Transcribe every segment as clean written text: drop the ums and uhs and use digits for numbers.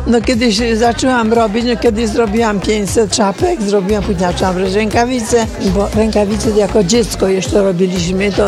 No kiedyś zaczęłam robić, kiedyś zrobiłam 500 czapek, później zaczęłam robić rękawice, bo rękawice jako dziecko jeszcze robiliśmy, to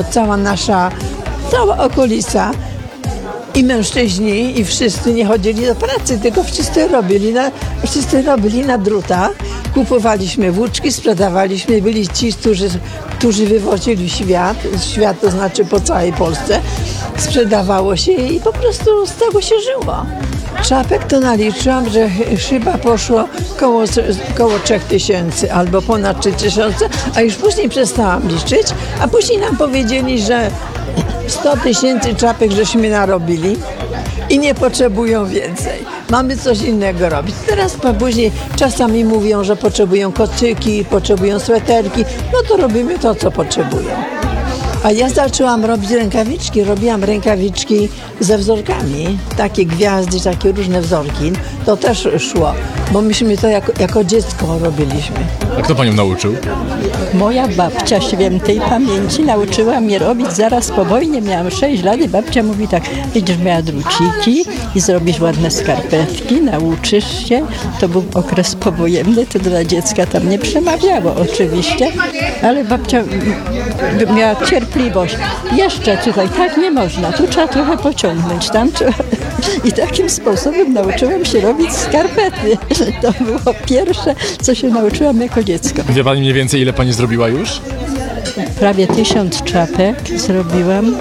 cała okolica i mężczyźni i wszyscy nie chodzili do pracy, tylko wszyscy robili na drutach. Kupowaliśmy włóczki, sprzedawaliśmy, byli ci, którzy wywozili świat to znaczy po całej Polsce, sprzedawało się i po prostu z tego się żyło. Czapek to naliczyłam, że chyba poszło koło 3000 albo ponad 3000, a już później przestałam liczyć, a później nam powiedzieli, że 100 000 czapek żeśmy narobili i nie potrzebują więcej. Mamy coś innego robić. Teraz później czasami mówią, że potrzebują kocyki, potrzebują sweterki, no to robimy to, co potrzebują. A ja zaczęłam robić rękawiczki. Robiłam rękawiczki ze wzorkami. Takie gwiazdy, takie różne wzorki. To też szło, bo myśmy to jako dziecko robiliśmy. A kto panią nauczył? Moja babcia świętej pamięci nauczyła mnie robić zaraz po wojnie. Miałam 6 lat i babcia mówi tak, będziesz miała druciki i zrobisz ładne skarpetki, nauczysz się. To był okres powojenny, to dla dziecka tam nie przemawiało oczywiście, ale babcia miała cierpliwość. Jeszcze tutaj tak nie można, tu trzeba trochę pociągnąć, tam trzeba... I takim sposobem nauczyłam się robić skarpety. To było pierwsze, co się nauczyłam jako dziecko. Wie pani mniej więcej, ile pani zrobiła już? Prawie 1000 czapek zrobiłam,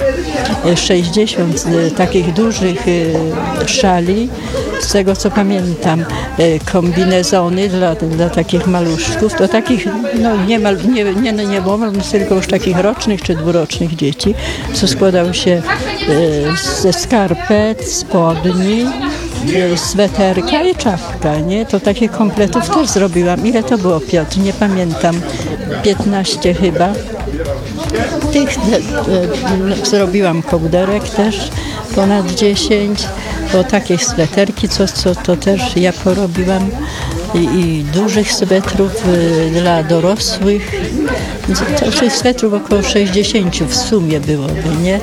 60 takich dużych szali, z tego co pamiętam, kombinezony dla takich maluszków, to takich nie tylko już takich rocznych czy dwurocznych dzieci, co składał się ze skarpet, spodni, sweterka i czapka, nie? To takie kompletów też zrobiłam. Ile to było, Piotr? Nie pamiętam. 15 chyba. Tych zrobiłam kołderek też, ponad 10, bo takie sweterki, co to też ja porobiłam i dużych swetrów dla dorosłych. Tych swetrów około 60 w sumie byłoby, nie?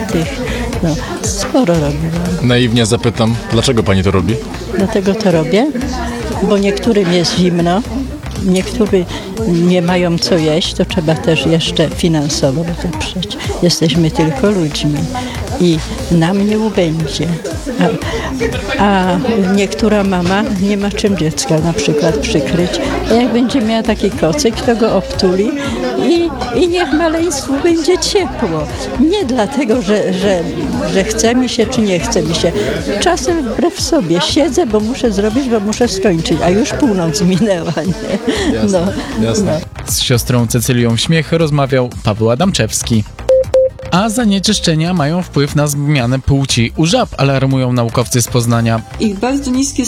Sporo robiłam. Naiwnie zapytam, dlaczego pani to robi? Dlatego to robię, bo niektórym jest zimno, niektórzy nie mają co jeść, to trzeba też jeszcze finansowo wesprzeć. Jesteśmy tylko ludźmi i nam nie ubędzie. A niektóra mama nie ma czym dziecka na przykład przykryć. A jak będzie miała taki kocyk, to go obtuli i niech maleństwu będzie ciepło. Nie dlatego, że chce mi się, czy nie chce mi się. Czasem wbrew sobie siedzę, bo muszę zrobić, bo muszę skończyć, a już północ minęła. Nie? Jasne. Z siostrą Cecylią Śmiech rozmawiał Paweł Adamczewski. A zanieczyszczenia mają wpływ na zmianę płci u żab, alarmują naukowcy z Poznania. Ich bardzo niskie